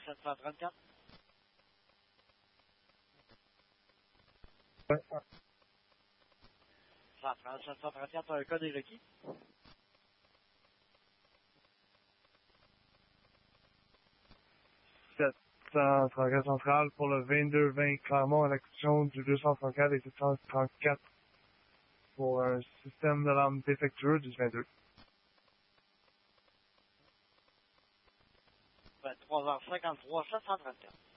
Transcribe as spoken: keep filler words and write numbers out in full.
sept cent trente-quatre. Ouais. sept cent trente-quatre, un code est requis. sept cent trente-quatre central pour le vingt-deux vingt Clermont à l'exécution du deux cent trente-quatre et sept cent trente-quatre pour un système d'alarme défectueux du vingt-deux. vingt-trois heures cinquante-trois, sept cent trente-quatre.